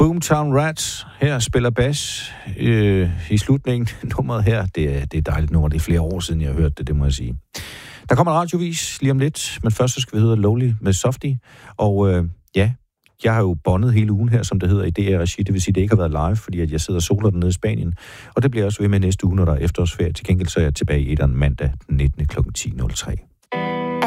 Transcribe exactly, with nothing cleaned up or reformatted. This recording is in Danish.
Boomtown Rats her spiller bas øh, i slutningen. Nummeret her, det er, det er dejligt nummer. Det er flere år siden, jeg har hørt det, det må jeg sige. Der kommer en radiovis lige om lidt, men først så skal vi høre Lowly med Softie. Og øh, ja, jeg har jo bondet hele ugen her, som det hedder i D R-regi. Det vil sige, at det ikke har været live, fordi at jeg sidder og soler dernede i Spanien. Og det bliver jeg også ved med næste uge, når der er efterårsferie. Til gengæld så er jeg tilbage i et mandag den nittende klokken ti nul tre.